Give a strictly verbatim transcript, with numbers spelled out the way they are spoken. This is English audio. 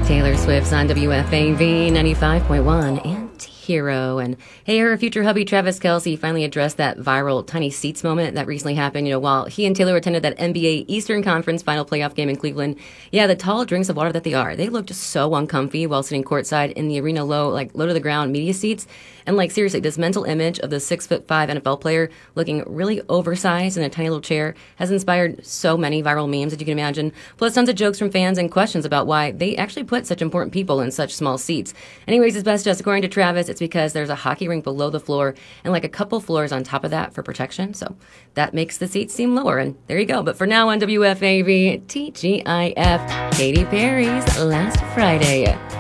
Taylor Swift's on W F A V ninety-five point one and Hero. And hey, her future hubby Travis Kelce finally addressed that viral tiny seats moment that recently happened, you know, while he and Taylor attended that N B A Eastern Conference final playoff game in Cleveland. Yeah, the tall drinks of water that they are, they looked so uncomfy while sitting courtside in the arena low, like low to the ground media seats. And like seriously, this mental image of the six foot five N F L player looking really oversized in a tiny little chair has inspired so many viral memes that you can imagine. Plus tons of jokes from fans and questions about why they actually put such important people in such small seats. Anyways, it's best just according to Travis, it's because there's a hockey rink below the floor and like a couple floors on top of that for protection. So that makes the seats seem lower. And there you go. But for now on W F A V, T G I F, Katy Perry's Last Friday.